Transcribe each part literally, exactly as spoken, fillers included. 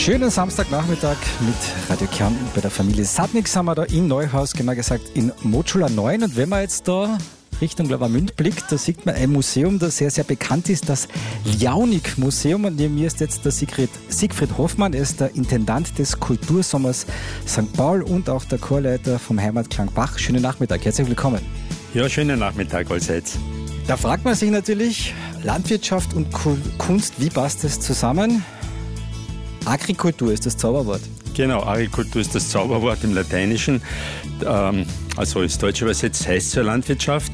Schönen Samstagnachmittag mit Radio Kärnten. Bei der Familie Sadnik sind wir da in Neuhaus, genau gesagt in Motschula neun. Und wenn man jetzt da Richtung Lavamünd blickt, da sieht man ein Museum, das sehr, sehr bekannt ist, das Liaunik-Museum. Und neben mir ist jetzt der Siegfried, Siegfried Hoffmann, er ist der Intendant des Kultursommers Sankt Paul und auch der Chorleiter vom Heimatklang Bach. Schönen Nachmittag, herzlich willkommen. Ja, schönen Nachmittag allseits. Da fragt man sich natürlich, Landwirtschaft und Kunst, wie passt das zusammen? Agrikultur ist das Zauberwort. Genau, Agrikultur ist das Zauberwort im Lateinischen. Ähm, also ins Deutsche übersetzt heißt es ja Landwirtschaft.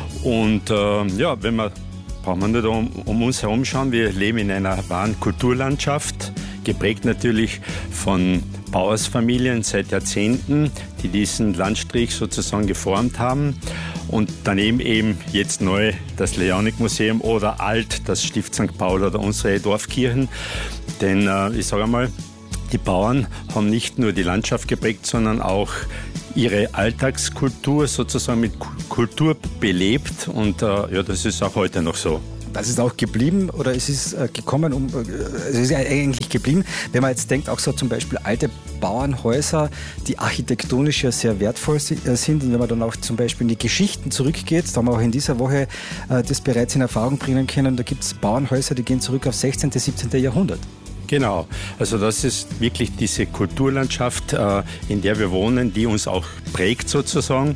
Und äh, ja, wenn man, braucht man nicht um, um uns herum schauen, wir leben in einer wahren Kulturlandschaft, geprägt natürlich von Bauersfamilien seit Jahrzehnten, die diesen Landstrich sozusagen geformt haben. Und daneben eben jetzt neu das Liaunik-Museum oder alt das Stift Sankt Paul oder unsere Dorfkirchen. Denn äh, ich sage einmal, die Bauern haben nicht nur die Landschaft geprägt, sondern auch ihre Alltagskultur sozusagen mit Kultur belebt. Und äh, ja, das ist auch heute noch so. Das ist auch geblieben oder es ist äh, gekommen, um, äh, es ist ja eigentlich geblieben, wenn man jetzt denkt, auch so zum Beispiel alte Bauernhäuser, die architektonisch ja sehr wertvoll sind und wenn man dann auch zum Beispiel in die Geschichten zurückgeht, da haben wir auch in dieser Woche äh, das bereits in Erfahrung bringen können, da gibt es Bauernhäuser, die gehen zurück auf sechzehnten, siebzehnten. Jahrhundert. Genau, also das ist wirklich diese Kulturlandschaft, äh, in der wir wohnen, die uns auch prägt sozusagen.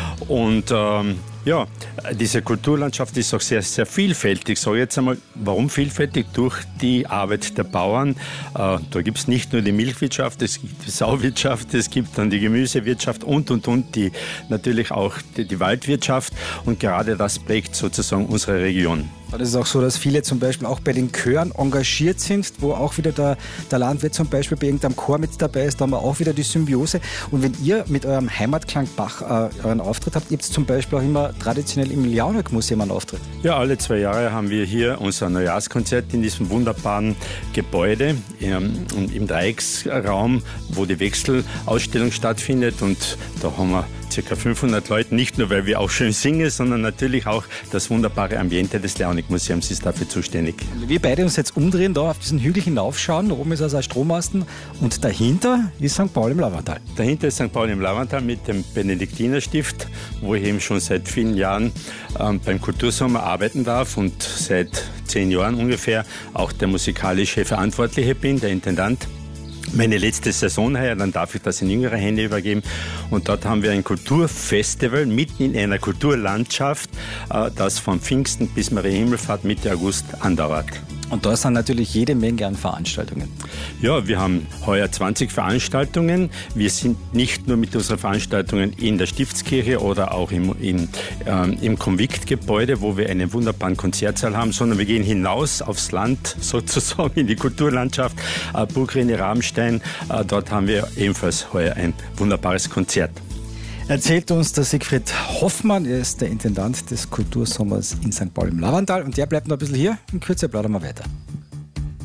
Und ähm, ja, diese Kulturlandschaft ist auch sehr, sehr vielfältig. So jetzt einmal, warum vielfältig? Durch die Arbeit der Bauern. Äh, da gibt es nicht nur die Milchwirtschaft, es gibt die Sauwirtschaft, es gibt dann die Gemüsewirtschaft und, und, und, die, natürlich auch die, die Waldwirtschaft. Und gerade das prägt sozusagen unsere Region. Das ist auch so, dass viele zum Beispiel auch bei den Chören engagiert sind, wo auch wieder der, der Landwirt zum Beispiel bei irgendeinem Chor mit dabei ist, da haben wir auch wieder die Symbiose. Und wenn ihr mit eurem Heimatklang Bach äh, euren Auftritt habt, gibt es zum Beispiel auch immer traditionell im Liaunik-Museum einen Auftritt. Ja, alle zwei Jahre haben wir hier unser Neujahrskonzert in diesem wunderbaren Gebäude im, im Dreiecksraum, wo die Wechselausstellung stattfindet. Und da haben wir ca. fünfhundert Leute, nicht nur, weil wir auch schön singen, sondern natürlich auch das wunderbare Ambiente des Liaunik-Museums ist dafür zuständig. Wir beide uns jetzt umdrehen, da auf diesen Hügel hinaufschauen, oben ist also ein Strommasten und dahinter ist Sankt Paul im Lavantal. Dahinter ist Sankt Paul im Lavantal mit dem Benediktinerstift, wo ich eben schon seit vielen Jahren ähm, beim Kultursommer arbeiten darf und seit zehn Jahren ungefähr auch der musikalische Verantwortliche bin, der Intendant. Meine letzte Saison heuer, dann darf ich das in jüngere Hände übergeben. Und dort haben wir ein Kulturfestival mitten in einer Kulturlandschaft, das von Pfingsten bis Mariahimmelfahrt Mitte August andauert. Und da sind natürlich jede Menge an Veranstaltungen. Ja, wir haben heuer zwanzig Veranstaltungen. Wir sind nicht nur mit unseren Veranstaltungen in der Stiftskirche oder auch im, in, ähm, im Konviktgebäude, wo wir einen wunderbaren Konzertsaal haben, sondern wir gehen hinaus aufs Land, sozusagen in die Kulturlandschaft. Äh, Burgrine Rabenstein, äh, dort haben wir ebenfalls heuer ein wunderbares Konzert. Erzählt uns der Siegfried Hoffmann, er ist der Intendant des Kultursommers in Sankt Paul im Lavantal und der bleibt noch ein bisschen hier. In Kürze plaudern wir weiter.